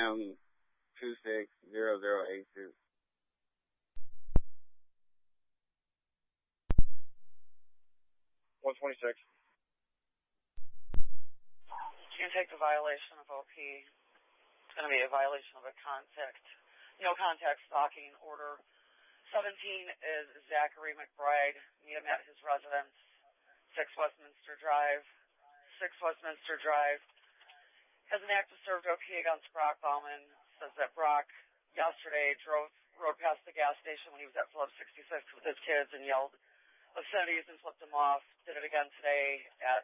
M260082. 126. You can take the violation of OP. It's going to be a violation of a no contact stalking order. 17 is Zachary McBride. Meet him at his residence, 6 Westminster Drive. 6 Westminster Drive has an active served OP against Brock Bauman. Says that Brock yesterday rode past the gas station when he was at Phillips 66 with his kids and yelled obscenities and flipped him off. Did it again today at